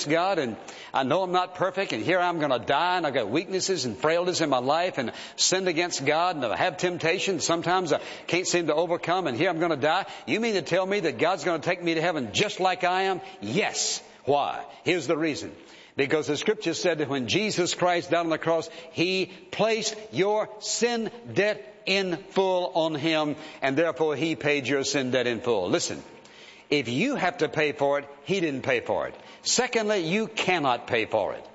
God, and I know I'm not perfect, and here I'm going to die, and I've got weaknesses and frailties in my life, and sinned against God, and I have temptation. Sometimes I can't seem to overcome, and here I'm going to die. You mean to tell me that God's going to take me to heaven just like I am? Yes. Why? Here's the reason. Because the Scripture said that when Jesus Christ died on the cross, He placed your sin debt in full on Him, and therefore He paid your sin debt in full. Listen. If you have to pay for it, He didn't pay for it. Secondly, you cannot pay for it.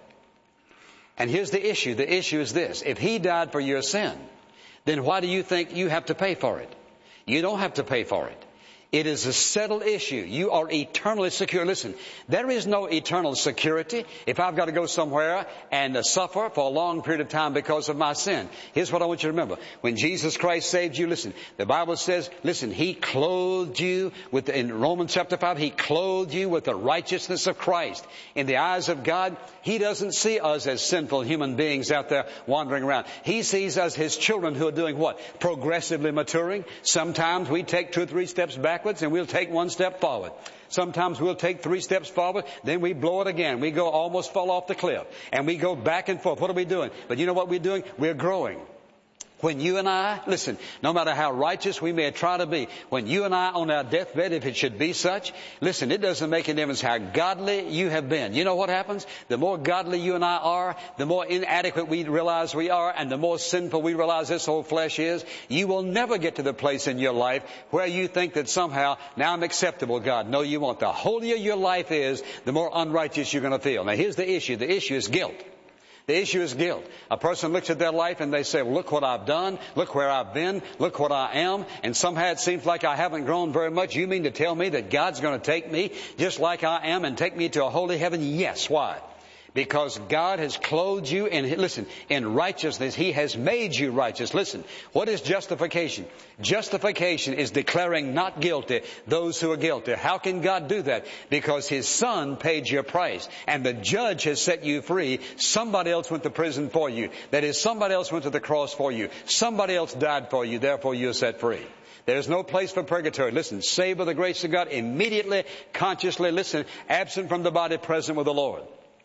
And here's the issue. The issue is this. If He died for your sin, then why do you think you have to pay for it? You don't have to pay for it. It is a settled issue. You are eternally secure. Listen, there is no eternal security if I've got to go somewhere and suffer for a long period of time because of my sin. Here's what I want you to remember. When Jesus Christ saved you, listen, the Bible says, listen, He clothed you with, in Romans chapter 5, He clothed you with the righteousness of Christ. In the eyes of God, He doesn't see us as sinful human beings out there wandering around. He sees us His children who are doing what? Progressively maturing. Sometimes we take 2 or 3 steps backwards and we'll take 1 step forward. Sometimes we'll take 3 steps forward, then we blow it again. We go almost fall off the cliff. And we go back and forth. What are we doing? But you know what we're doing? We're growing. When you and I, listen, no matter how righteous we may try to be, when you and I on our deathbed, if it should be such, listen, it doesn't make any difference how godly you have been. You know what happens? The more godly you and I are, the more inadequate we realize we are, and the more sinful we realize this whole flesh is. You will never get to the place in your life where you think that somehow, now I'm acceptable, God. No, you won't. The holier your life is, the more unrighteous you're going to feel. Now, here's the issue. The issue is guilt. The issue is guilt. A person looks at their life and they say, well, look what I've done. Look where I've been. Look what I am. And somehow it seems like I haven't grown very much. You mean to tell me that God's going to take me just like I am and take me to a holy heaven? Yes. Why? Because God has clothed you in, listen, in righteousness. He has made you righteous. Listen, what is justification? Justification is declaring not guilty those who are guilty. How can God do that? Because His Son paid your price and the judge has set you free. Somebody else went to prison for you. That is, somebody else went to the cross for you. Somebody else died for you. Therefore, you're set free. There's no place for purgatory. Listen, saved by the grace of God, immediately, consciously, listen, absent from the body, present with the Lord.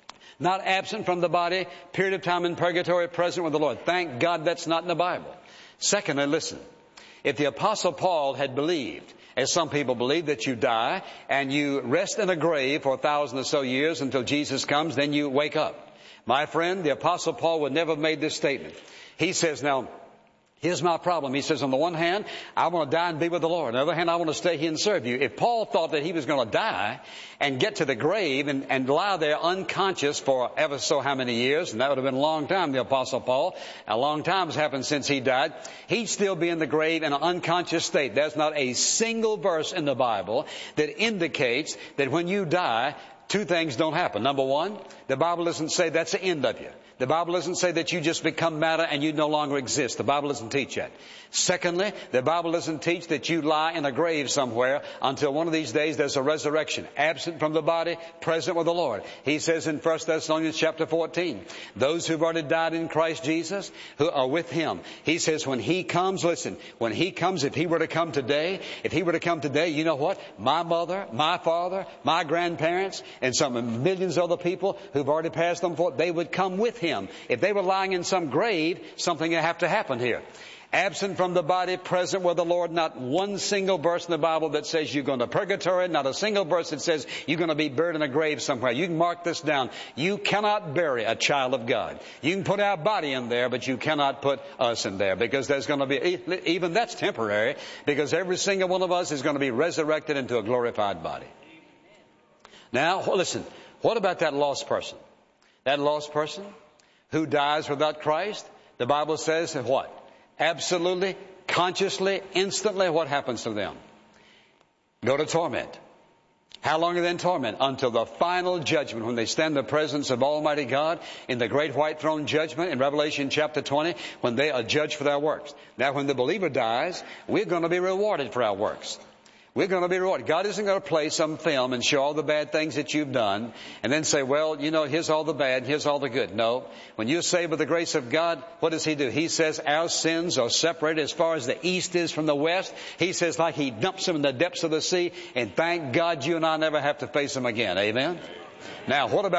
Not absent from the body, period of time in purgatory, present with the Lord. Thank God that's not in the Bible. Secondly, listen, if the Apostle Paul had believed, as some people believe, that you die and you rest in a grave for 1,000 or so years until Jesus comes, then you wake up. My friend, the Apostle Paul would never have made this statement. He says, now, here's my problem. He says, on the one hand, I want to die and be with the Lord. On the other hand, I want to stay here and serve you. If Paul thought that he was going to die and get to the grave and lie there unconscious for ever so how many years, and that would have been a long time, the Apostle Paul, a long time has happened since he died, he'd still be in the grave in an unconscious state. There's not a single verse in the Bible that indicates that when you die, 2 things don't happen. Number one, the Bible doesn't say that's the end of you. The Bible doesn't say that you just become matter and you no longer exist. The Bible doesn't teach that. Secondly, the Bible doesn't teach that you lie in a grave somewhere until one of these days there's a resurrection. Absent from the body, present with the Lord. He says in 1 Thessalonians chapter 14, those who've already died in Christ Jesus, who are with Him. He says when He comes, listen, when He comes, if He were to come today, you know what? My mother, my father, my grandparents, and some millions of other people who've already passed on forth, they would come with Him. If they were lying in some grave, something would have to happen here. Absent from the body, present with the Lord. Not one single verse in the Bible that says you're going to purgatory. Not a single verse that says you're going to be buried in a grave somewhere. You can mark this down. You cannot bury a child of God. You can put our body in there, but you cannot put us in there, because there's going to be, even that's temporary, because every single one of us is going to be resurrected into a glorified body. Now, listen, what about that lost person? That lost person who dies without Christ, the Bible says that what? Absolutely, consciously, instantly, what happens to them? Go to torment. How long are they in torment? Until the final judgment, when they stand in the presence of Almighty God in the great white throne judgment in Revelation chapter 20, when they are judged for their works. Now, when the believer dies, we're going to be rewarded for our works. We're going to be rewarded. God isn't going to play some film and show all the bad things that you've done and then say, well, you know, here's all the bad, here's all the good. No. When you're saved by the grace of God, what does He do? He says our sins are separated as far as the east is from the west. He says like He dumps them in the depths of the sea, and thank God you and I never have to face them again. Amen? Now, what about